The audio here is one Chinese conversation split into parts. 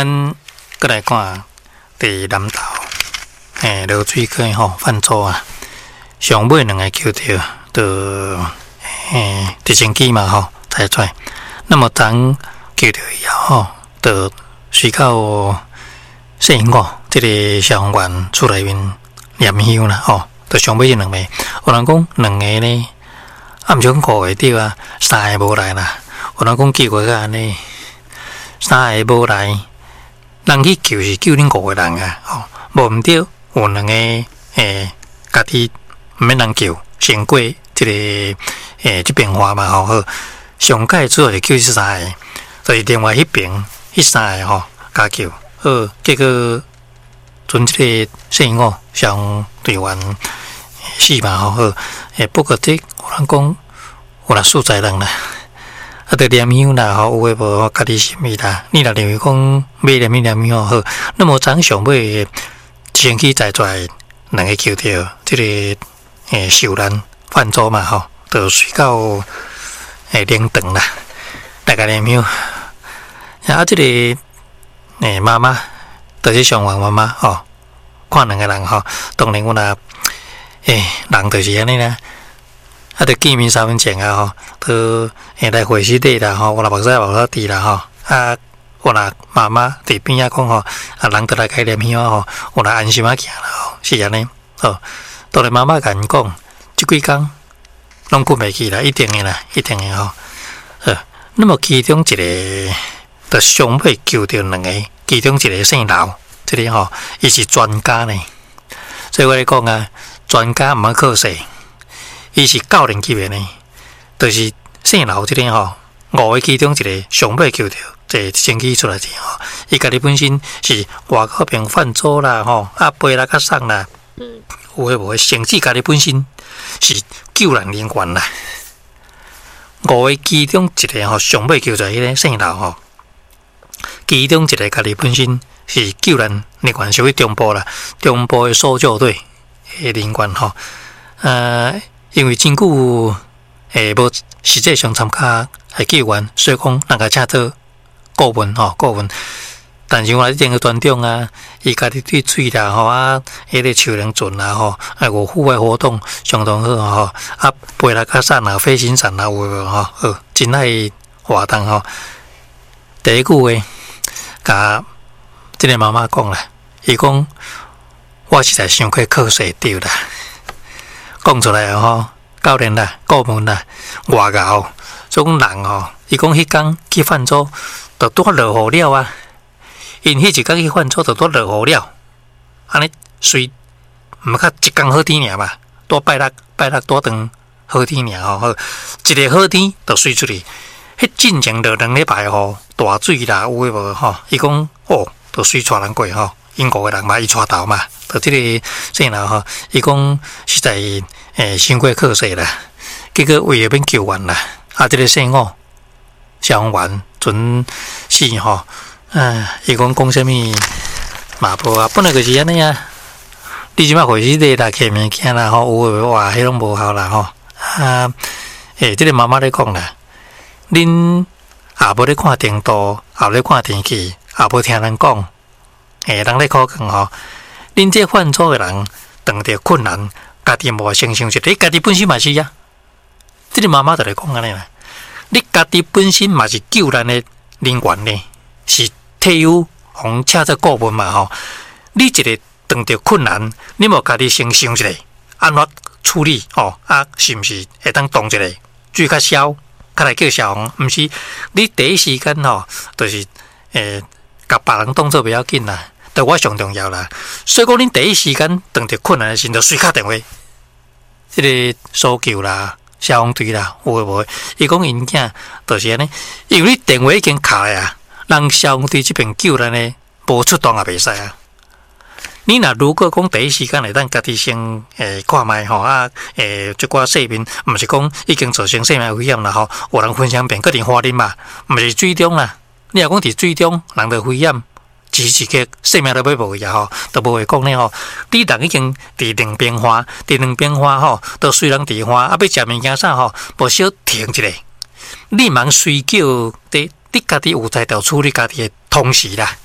咱过来看伫南投，落水区泛舟啊，上尾两个救着，就直升机嘛才出来。那么当救着以后就随到4英5这个消防员出来面验伤啦就上尾这两个，有人讲两个呢，毋是讲5个对啊，3个无来啦。有人讲结果个安尼，3个无来，人去救是救恁5个人啊，无毋对，有两个家己毋免人救，先过这个这变化嘛好，上届主要是救这3个，就是另外迄边迄3个加救，好，结果阵这个4英5消防队员死嘛好，不过这有人讲有啦数载人啦。就念香啦，有诶无家己心意啦。你若认为讲买念香好，那么咱上尾直升机载出来两个救着，这个受难泛舟嘛就随到灵堂啦，大家念香。啊，这个妈妈，就是上皇妈妈看两个人当然我若人就是安尼啦。啊，就见面3分情啊都来回师弟啦我若目屎目滴啦啊，我若妈妈伫边仔讲啊，人就来开念香我若安心行啦是安尼当然妈妈甲因讲，即几工拢困袂去啦，一定诶啦，一定诶那么其中一个就上尾救着两个，其中一个姓刘，这个伊是专家呢，所以我咧讲啊，专家毋通靠势。伊是教练级别呢，就是姓刘这个5个其中一个上尾救着，这直升机出来的伊家己本身是外口边泛舟啦背啦较送啦，有诶无诶，甚至家己本身是救人人员啦。5个其中一个上尾救出来迄个姓刘其中一个家己本身是救人人员，属于中部啦，中部诶搜救队诶人员因为真久无实际上参加救援，所以讲人家请做顾问顾问。但是我一定个团长啊，伊家己对水啦迄个树林船啦有户外活动相当好背啦较散啦，飞行伞啦有真爱活动第一句话，甲这个妈妈讲啦，伊讲我实在伤过考试对啦。讲出来教练啦、顾问啦、外教，种人伊讲迄天去泛舟，就拄落雨了啊。因迄一天去泛舟，就拄落雨了，安尼随毋较一天好天尔嘛，拄拜六拄长好天尔一个好天就随出去。迄进前落2礼拜大水啦，有诶无伊讲就随带人过因5个人嘛，伊带头嘛，就这个姓刘伊讲实在伤过考试啦，结果为了免救援啦，这个姓5消防员准死伊讲啥物嘛无啊，本来就是安尼啊。你即摆回去咧来摕物件啦有诶哇，迄拢无效啦这个妈妈咧讲啦，恁也无咧看电图，也无咧看天气，也无听人讲。人咧考讲恁这泛舟诶人遇到困难，家己无先想一个，家己本身嘛是啊。这个妈妈就来讲安尼啦，你家己本身嘛是救人诶人员呢，是退休红请做顾问嘛你一个遇到困难，你无家己先想一个，安怎处理是毋是会当动一个水较消，较来叫消防？毋是你第一时间就是甲别人当作袂要紧啦。对我上重要啦，所以讲恁第一时间遇到困难的时候，就随敲电话，这个搜救啦、消防队啦，有诶无诶？伊讲因囝就是安尼，因为你电话已经卡来啊，人消防队这边救人呢，无出动也袂使啊。你若如果讲第一时间会当家己先看卖即寡细面，毋是讲已经造成生命危险啦有人分享变个人花啉嘛，毋是水中啦。你若讲伫水中，人就危险。一个生命都要无去啊都无会讲呢你人已经伫两边花，都虽然伫花要食物件啥无小停一下，你忙随叫你家己有才调处理家己的同时啦，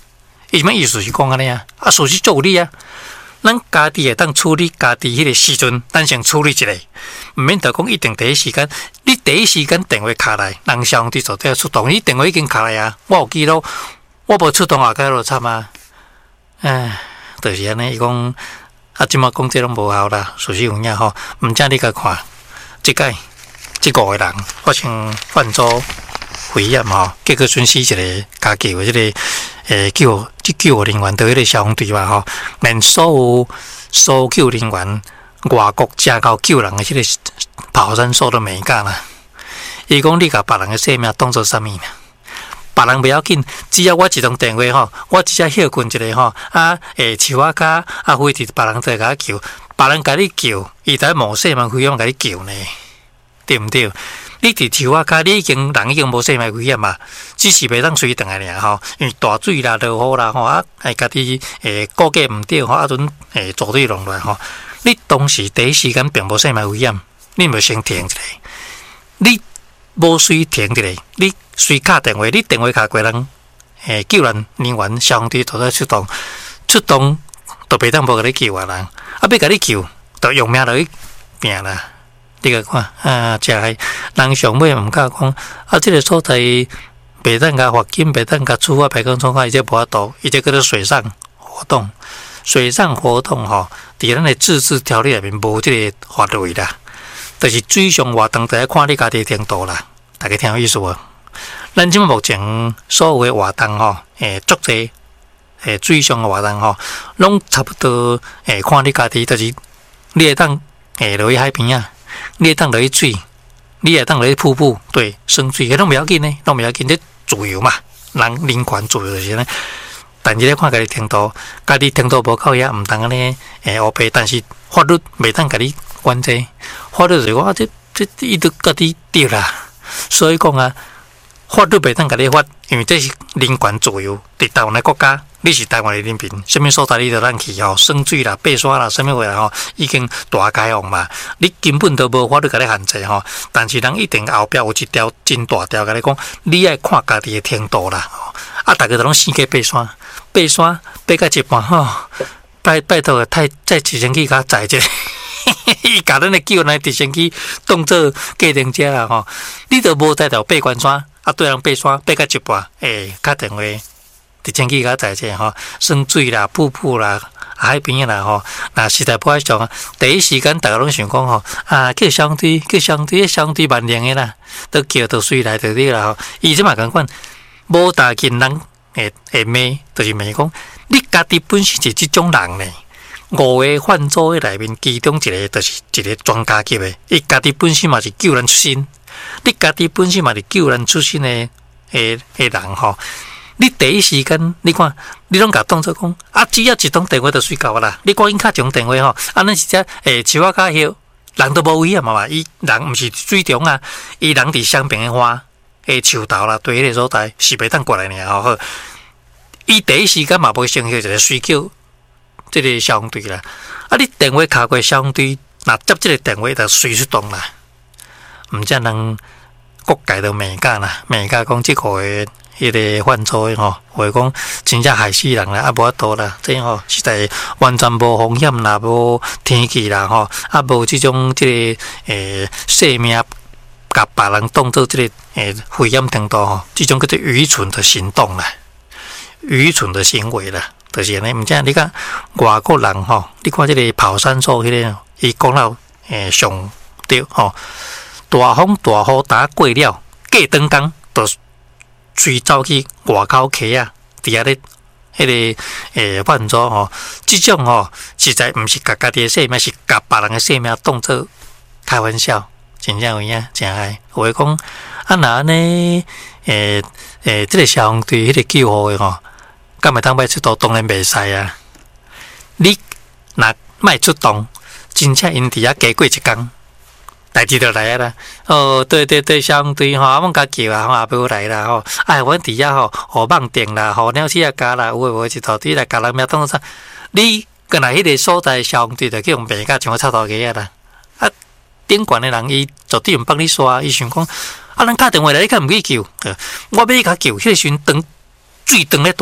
伊什么意思是讲安尼啊？啊，事实做有理啊。咱家己会当处理家己迄个时阵，咱先处理一下，毋免着讲一定第一时间。你第一时间电话卡来，人相对就要出动。你电话已经卡来啊，我有记录，我无出动啊，该落惨啊！就是安尼。伊讲啊，即马讲这拢无效啦，事实有影吼。毋正你甲看，即届即5个人发生犯错危险吼，结果损失一个家己的即个救人员，对迄个消防队嘛吼，连所有搜救人员、外国正到救人的即个跑山所都没干啦。伊讲你甲别人的性命当做啥物呢？别人不要紧，只要我一通电话吼，我只要歇困一下吼，树仔骹飞伫别人在甲救，别人甲你救，伊在冒生命危险甲你救呢，对毋对？你伫树仔骹，你人已经无生命危险嘛，只是袂当随转来尔吼，因为大水啦、落雨啦吼，家己顾计毋对吼，阵组队弄来吼，你当时第一时间并无生命危险，你著先停一下，你无随停一下，你随敲电话，你电话敲过人，救援人员消防队都在出动，都袂当无甲你救啊人，要甲你救，就用命落去拼啦。你个看真系人上尾毋敢讲即个所在袂当甲罚金，袂当甲处罚，袂讲创伊这无法度，伊这叫做水上活动。水上活动吼，伫咱的自治条例内面无即个法律啦，就是水上活动，就要看你家己程度啦。大家听有意思无？咱即目前所有的活动吼，足济水上的活动吼，拢差不多看你家己，就是你会当落去海边啊。你会当落去水，你会当落去瀑布，对，生水，迄拢袂要紧呢，拢袂要紧，这自由嘛，人权自由就是呢。但是咧看家己程度，家己程度无够遐，毋当安尼黑白，但是法律袂当家己管制，法律就是讲这伊都家己对啦。所以讲啊，法律袂当家己罚，因为这是人权自由，伫台湾的国家。你是台湾的人民，什么所在你就咱去吼，升水啦、爬山啦，什么话啦吼，已经大开放嘛。你根本都无法律甲你限制吼，但是人一定后壁有一条真大条甲你讲，你爱看家己的程度啦。大家都拢生计爬山爬到一半吼，拜托载直升机甲载者，伊甲咱的救援直升机当做计程车啦吼，你都无在条爬关山，对人爬山爬到一半，打电话。直升机甲载者吼，生水啦、瀑布啦、海边啦吼，那实在不爱上，第一时间大家拢想讲吼，叫消防队，消防队万能的啦，都叫到水来到你啦吼。伊即嘛共款，无大劲人会骂，就是骂讲，你家己本身是即种人呢。5个犯罪的内面，其中一个就是一个专家级的，伊家己本身嘛是救人出身，你家己本身嘛是救人出身的人吼。你第一时间，你看，你拢甲当作讲，只要一通电话就睡觉啦。你赶紧敲一通电话吼，咱是只树仔骹迄人都无危险嘛。伊人毋是水中啊，伊人伫相平的花树头啦，对迄个所在是袂当过来尔吼。伊第一时间嘛无先去一个水叫即个消防队啦。你电话敲过消防队，若接即个电话就随出动啦。毋则人各界都骂甲啦，骂甲讲即个迄个犯错吼，或者讲真正害死人啦，无法度啦，这吼实在完全无风险啦，无天气啦吼，无即种即个生命甲别人当做即个危险程度吼，即种叫做愚蠢的行动啦，愚蠢的行为啦，就是安尼。毋正你看外国人吼，你看即个跑山所迄个，伊讲到上对吼，大风大雨打过了，过长工就随走去外口溪啊，伫遐咧，迄个犯错吼，即种吼实在毋是甲家己的性命，是甲别人的性命当作开玩笑，真正有影，真爱。有诶讲，若安尼，即个消防队迄个救护诶吼，敢会当歹出动，当然袂使啊。你若莫出动，真正因伫遐加过一工。代志就来啦！对，消防队吼，阮甲叫啊，也无来啦吼。阮伫遐吼，互放电啦，互鸟鼠啊加啦，有诶无一头队来甲人命当作啥？你跟来迄个所在消防队就去用病甲像臭头鸡啦。顶悬诶人伊绝对毋帮你刷，伊想讲人打电话来，你敢毋去救？我要去甲救，迄个时阵水长咧大，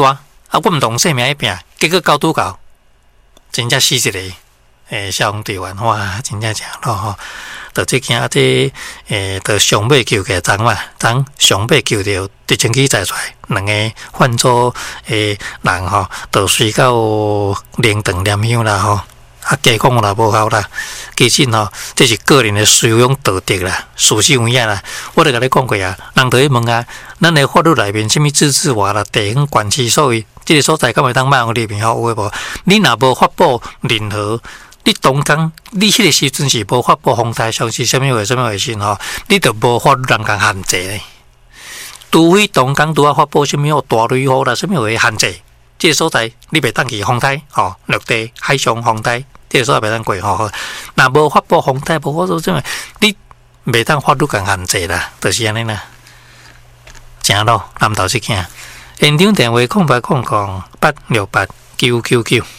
啊，我毋同性命一拼，结果到拄到，真正死一个消防队员，哇，真正正咯吼。就即件就上尾救起昨嘛，昨上尾救着直升机载出来，两个犯错人吼，就随到灵堂念香啦吼，啊加讲啦无效啦，其实吼，这是个人的修养道德啦，事实有影啦。我著甲你讲过啊，人就去问啊，咱的法律内面什么自治法啦、地方管区所谓，这个所在敢会当卖互里面吼有诶无？你若无发布任何。你当工，你迄个时阵是无发布风台消息，什么回事吼？你就无法人工限制咧。除非当工拄啊发布什么大雷雨啦，什么会限制？这个所在你袂当去风台吼，陆地、海上风台，这个所在袂当过吼。若无发布风台，无法度什么，你袂当法律工限制啦，就是安尼啦。正咯，南投这件，现场电话0800-868-999。